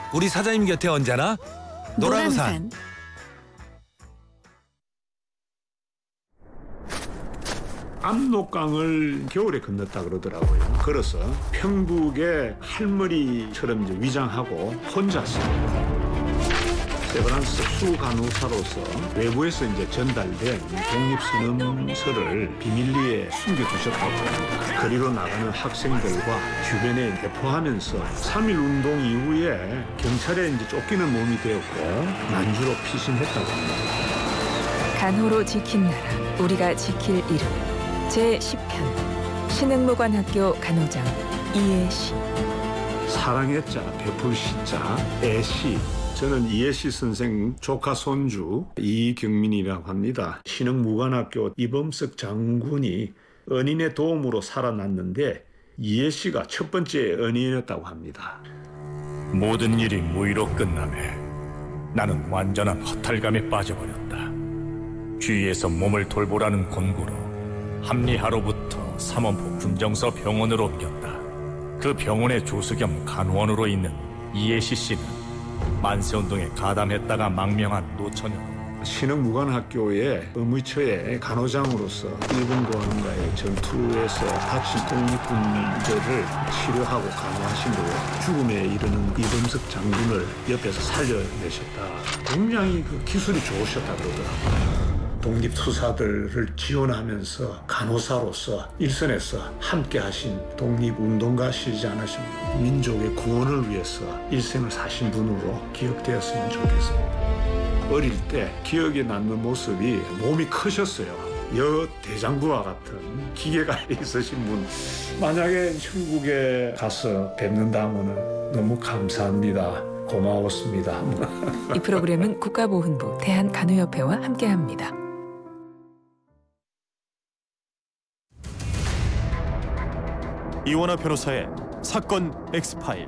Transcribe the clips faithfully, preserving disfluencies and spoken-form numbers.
우리 사장님 곁에 언제나 노란산. 노란산. 압록강을 겨울에 건넜다 그러더라고요. 걸어서 평북의 할머니처럼 이제 위장하고 혼자서 세브란스 수간호사로서 외부에서 이제 전달된 독립선언서를 비밀리에 숨겨두셨다고 합니다. 거리로 나가는 학생들과 주변에 배포하면서 삼일 운동 이후에 경찰에 이제 쫓기는 몸이 되었고 난주로 피신했다고 합니다. 간호로 지킨 나라, 우리가 지킬 이름. 제십 편 신흥무관학교 간호장 이예시. 사랑의 자, 베풀 시자, 애시. 저는 이예시 선생 조카 손주 이경민이라고 합니다. 신흥무관학교 이범석 장군이 은인의 도움으로 살아났는데 이예시가 첫 번째 은인이었다고 합니다. 모든 일이 무의로 끝나매 나는 완전한 허탈감에 빠져버렸다. 주위에서 몸을 돌보라는 권고로 합리하로부터 삼원포 군정서 병원으로 옮겼다. 그 병원의 조수 겸 간호원으로 있는 이예시 씨는 만세운동에 가담했다가 망명한 노처녀로 신흥무관학교의 의무처의 간호장으로서 일본군과의 전투에서 다친 독립군들을 치료하고 간호하신 후에 죽음에 이르는 이범석 장군을 옆에서 살려내셨다. 굉장히 그 기술이 좋으셨다 그러더라고요. 독립투사들을 지원하면서 간호사로서 일선에서 함께 하신 독립운동가시지 않으십니까? 민족의 구원을 위해서 일생을 사신 분으로 기억되었으면 좋겠습니다. 어릴 때 기억에 남는 모습이 몸이 크셨어요. 여 대장부와 같은 기계가 있으신 분. 만약에 천국에 가서 뵙는다면 너무 감사합니다. 고마웠습니다. 이 프로그램은 국가보훈부 대한간호협회와 함께합니다. 이원화 변호사의 사건 엑스파일.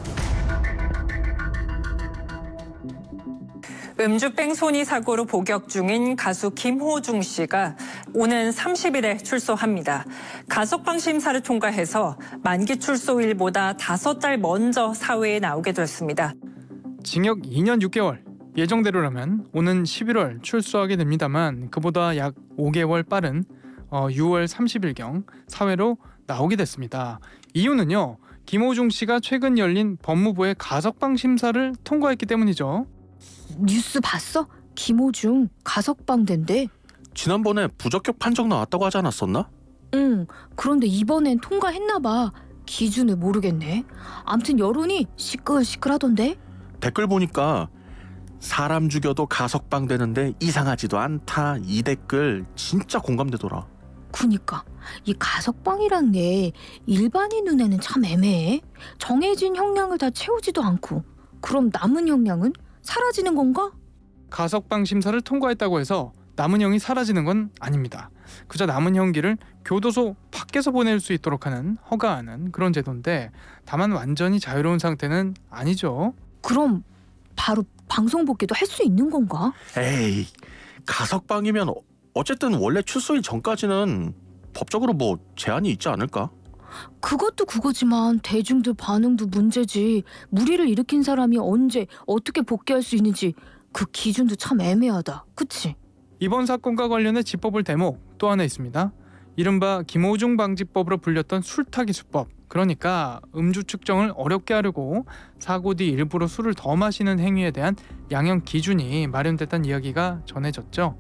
음주병 손이 사고로 복역 중인 가수 김호중 씨가 오는 삼십 일에 출소합니다. 가석방 심사를 통과해서 만기 출소일보다 다섯 달 먼저 사회에 나오게 됐습니다. 징역 이 년 육 개월. 예정대로라면 오는 십일월 출소하게 됩니다만 그보다 약 오 개월 빠른 어, 유월 삼십일경 사회로 나오게 됐습니다. 이유는요. 김호중 씨가 최근 열린 법무부의 가석방 심사를 통과했기 때문이죠. 뉴스 봤어? 김호중 가석방된대. 지난번에 부적격 판정 나왔다고 하지 않았었나? 응. 그런데 이번엔 통과했나 봐. 기준을 모르겠네. 암튼 여론이 시끌시끌하던데. 댓글 보니까 사람 죽여도 가석방되는데 이상하지도 않다. 이 댓글 진짜 공감되더라. 그니까 이 가석방이란 게 일반인 눈에는 참 애매해. 정해진 형량을 다 채우지도 않고. 그럼 남은 형량은 사라지는 건가? 가석방 심사를 통과했다고 해서 남은 형이 사라지는 건 아닙니다. 그저 남은 형기를 교도소 밖에서 보낼 수 있도록 하는, 허가하는 그런 제도인데 다만 완전히 자유로운 상태는 아니죠. 그럼 바로 방송 복귀도 할 수 있는 건가? 에이, 가석방이면 어쨌든 원래 출소일 전까지는 법적으로 뭐 제한이 있지 않을까? 그것도 그거지만 대중들 반응도 문제지. 무리를 일으킨 사람이 언제 어떻게 복귀할 수 있는지 그 기준도 참 애매하다. 그치? 이번 사건과 관련해 짚어볼 대목 또 하나 있습니다. 이른바 김호중 방지법으로 불렸던 술타기 수법. 그러니까 음주 측정을 어렵게 하려고 사고 뒤 일부러 술을 더 마시는 행위에 대한 양형 기준이 마련됐다는 이야기가 전해졌죠.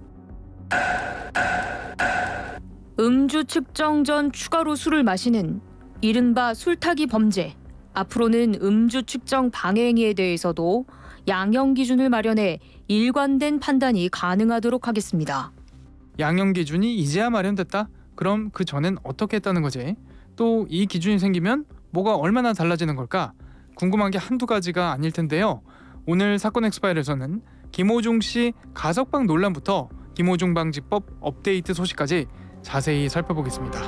음주 측정 전 추가로 술을 마시는 이른바 술타기 범죄. 앞으로는 음주 측정 방해 행위에 대해서도 양형 기준을 마련해 일관된 판단이 가능하도록 하겠습니다. 양형 기준이 이제야 마련됐다? 그럼 그 전엔 어떻게 했다는 거지? 또 이 기준이 생기면 뭐가 얼마나 달라지는 걸까? 궁금한 게 한두 가지가 아닐 텐데요. 오늘 사건 엑스파일에서는 김호중 씨 가석방 논란부터 김호중 방지법 업데이트 소식까지 자세히 살펴보겠습니다.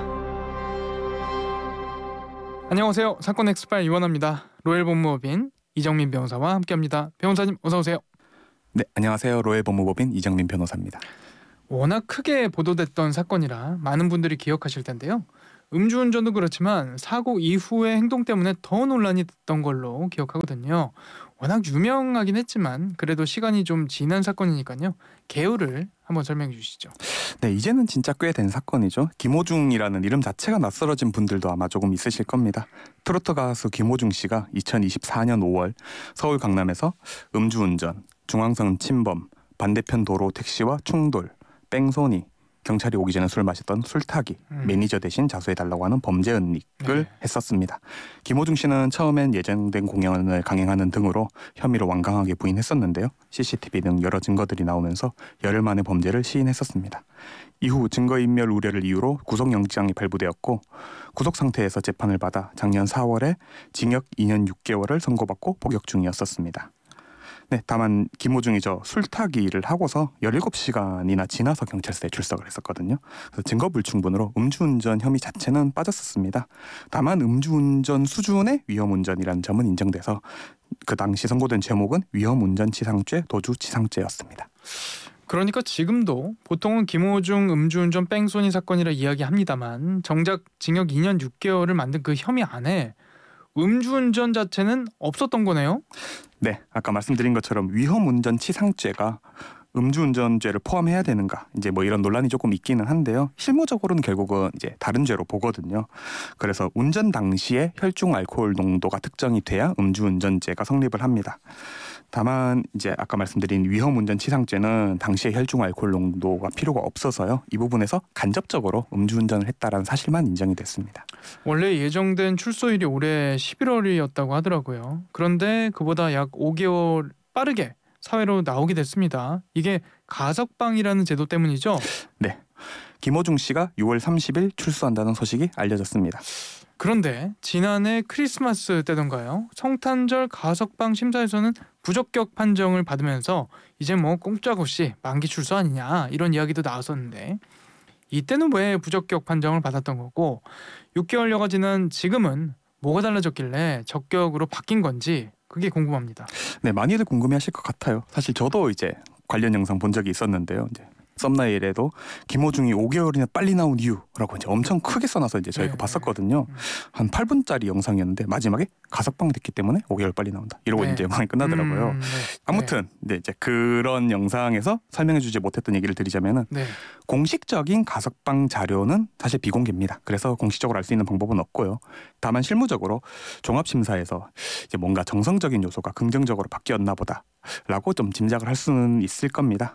안녕하세요. 사건 엑스파일 이원화입니다. 로엘 법무법인 이정민 변호사와 함께합니다. 변호사님 어서 오세요. 네, 안녕하세요. 로엘 법무법인 이정민 변호사입니다. 워낙 크게 보도됐던 사건이라 많은 분들이 기억하실 텐데요. 음주운전도 그렇지만 사고 이후의 행동 때문에 더 논란이 됐던 걸로 기억하거든요. 워낙 유명하긴 했지만 그래도 시간이 좀 지난 사건이니까요. 개요를 한번 설명해 주시죠. 네, 이제는 진짜 꽤 된 사건이죠. 김호중이라는 이름 자체가 낯설어진 분들도 아마 조금 있으실 겁니다. 트로트 가수 김호중 씨가 이천이십사 년 오월 서울 강남에서 음주운전, 중앙선 침범, 반대편 도로 택시와 충돌, 뺑소니, 경찰이 오기 전에 술 마셨던 술타기, 음. 매니저 대신 자수해달라고 하는 범죄 은닉을 네. 했었습니다. 김호중 씨는 처음엔 예정된 공연을 강행하는 등으로 혐의를 완강하게 부인했었는데요. 씨씨티비 등 여러 증거들이 나오면서 열흘 만에 범죄를 시인했었습니다. 이후 증거인멸 우려를 이유로 구속영장이 발부되었고 구속 상태에서 재판을 받아 작년 사월에 징역 이 년 육 개월을 선고받고 복역 중이었었습니다. 네, 다만 김호중이 저 술타기를 하고서 열일곱 시간이나 지나서 경찰서에 출석을 했었거든요. 그래서 증거불충분으로 음주운전 혐의 자체는 빠졌었습니다. 다만 음주운전 수준의 위험운전이라는 점은 인정돼서 그 당시 선고된 제목은 위험운전치상죄, 도주치상죄였습니다. 그러니까 지금도 보통은 김호중 음주운전 뺑소니 사건이라 이야기합니다만 정작 징역 이 년 육 개월을 만든 그 혐의 안에 음주운전 자체는 없었던 거네요. 네, 아까 말씀드린 것처럼 위험운전치상죄가 음주운전죄를 포함해야 되는가 이제 뭐 이런 논란이 조금 있기는 한데요. 실무적으로는 결국은 이제 다른 죄로 보거든요. 그래서 운전 당시에 혈중 알코올 농도가 특정이 돼야 음주운전죄가 성립을 합니다. 다만 이제 아까 말씀드린 위험운전치상죄는 당시에 혈중 알코올 농도가 필요가 없어서요. 이 부분에서 간접적으로 음주운전을 했다라는 사실만 인정이 됐습니다. 원래 예정된 출소일이 올해 십일월이었다고 하더라고요. 그런데 그보다 약 오 개월 빠르게 사회로 나오게 됐습니다. 이게 가석방이라는 제도 때문이죠? 네. 김호중 씨가 유월 삼십일 출소한다는 소식이 알려졌습니다. 그런데 지난해 크리스마스 때던가요? 성탄절 가석방 심사에서는 부적격 판정을 받으면서 이제 뭐 꼼짝없이 만기 출소 아니냐 이런 이야기도 나왔었는데 이때는 왜 부적격 판정을 받았던 거고 육 개월여가 지난 지금은 뭐가 달라졌길래 적격으로 바뀐 건지 그게 궁금합니다. 네, 많이들 궁금해하실 것 같아요. 사실 저도 이제 관련 영상 본 적이 있었는데요. 이제 썸네일에도 김호중이 오 개월이나 빨리 나온 이유라고 이제 엄청 크게 써놔서 이제 저희가 네, 봤었거든요. 네. 한 팔 분짜리 영상이었는데 마지막에 가석방 됐기 때문에 오 개월 빨리 나온다. 이러고 네. 이제 영상이 끝나더라고요. 음, 네. 아무튼 네, 이제 그런 영상에서 설명해주지 못했던 얘기를 드리자면은 네. 공식적인 가석방 자료는 사실 비공개입니다. 그래서 공식적으로 알 수 있는 방법은 없고요. 다만 실무적으로 종합심사에서 이제 뭔가 정성적인 요소가 긍정적으로 바뀌었나 보다라고 좀 짐작을 할 수는 있을 겁니다.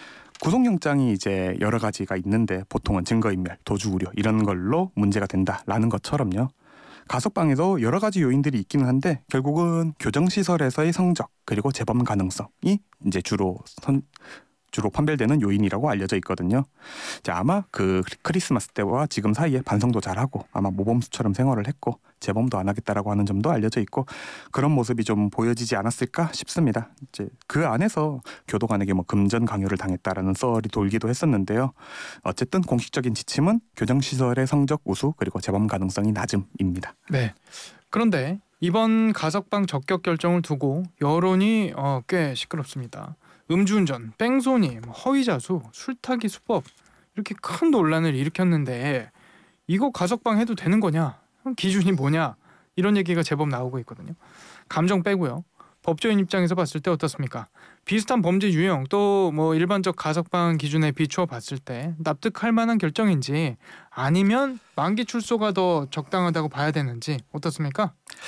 구속영장이 이제 여러 가지가 있는데 보통은 증거인멸, 도주 우려 이런 걸로 문제가 된다라는 것처럼요. 가석방에도 여러 가지 요인들이 있기는 한데 결국은 교정시설에서의 성적 그리고 재범 가능성이 이제 주로 선, 주로 판별되는 요인이라고 알려져 있거든요. 자, 아마 그 크리스마스 때와 지금 사이에 반성도 잘하고 아마 모범수처럼 생활을 했고 재범도 안 하겠다라고 하는 점도 알려져 있고 그런 모습이 좀 보여지지 않았을까 싶습니다. 이제 그 안에서 교도관에게 뭐 금전 강요를 당했다라는 썰이 돌기도 했었는데요. 어쨌든 공식적인 지침은 교정시설의 성적 우수 그리고 재범 가능성이 낮음입니다. 네. 그런데 이번 가석방 적격 결정을 두고 여론이 어, 꽤 시끄럽습니다. 음주운전, 뺑소니, 허위자수, 술타기 수법 이렇게 큰 논란을 일으켰는데 이거 가석방 해도 되는 거냐? 기준이 뭐냐? 이런 얘기가 제법 나오고 있거든요. 감정 빼고요. 법조인 입장에서 봤을 때 어떻습니까? 비슷한 범죄 유형 또 뭐 일반적 가석방 기준에 비추어 봤을 때 납득할 만한 결정인지 아니면 만기 출소가 더 적당하다고 봐야 되는지 어떻습니까?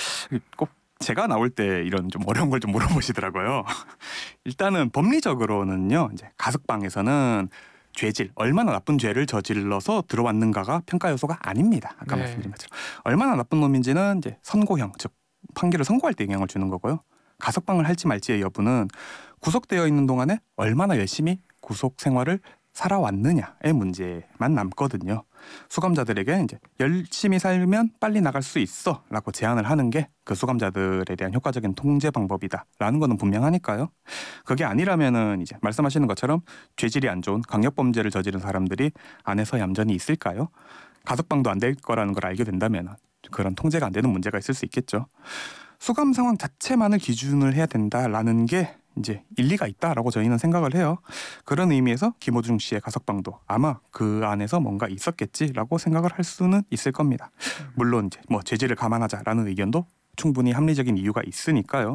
꼭 제가 나올 때 이런 좀 어려운 걸 좀 물어보시더라고요. 일단은 법리적으로는요. 이제 가석방에서는 죄질, 얼마나 나쁜 죄를 저질러서 들어왔는가가 평가 요소가 아닙니다. 아까 네. 말씀드린 것처럼 얼마나 나쁜 놈인지는 이제 선고형, 즉 판결을 선고할 때 영향을 주는 거고요. 가석방을 할지 말지의 여부는 구속되어 있는 동안에 얼마나 열심히 구속 생활을 살아왔느냐의 문제만 남거든요. 수감자들에게 이제 열심히 살면 빨리 나갈 수 있어라고 제안을 하는 게 그 수감자들에 대한 효과적인 통제 방법이다라는 거는 분명하니까요. 그게 아니라면은 이제 말씀하시는 것처럼 죄질이 안 좋은 강력범죄를 저지른 사람들이 안에서 얌전히 있을까요? 가석방도 안 될 거라는 걸 알게 된다면 그런 통제가 안 되는 문제가 있을 수 있겠죠. 수감 상황 자체만을 기준을 해야 된다라는 게 이제 일리가 있다라고 저희는 생각을 해요. 그런 의미에서 김호중 씨의 가석방도 아마 그 안에서 뭔가 있었겠지라고 생각을 할 수는 있을 겁니다. 물론 이제 뭐 죄질을 감안하자라는 의견도 충분히 합리적인 이유가 있으니까요.